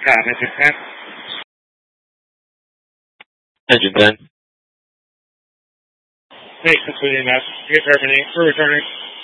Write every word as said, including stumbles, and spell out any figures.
Copy, engine ten. Engine ten. Hey, since we didn't have, we're returning. We're returning.